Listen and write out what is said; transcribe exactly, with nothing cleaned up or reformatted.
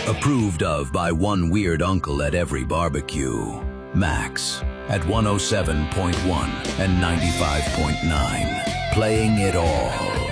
Approved of by one weird uncle at every barbecue. Max at one oh seven point one and ninety-five point nine. Playing it all.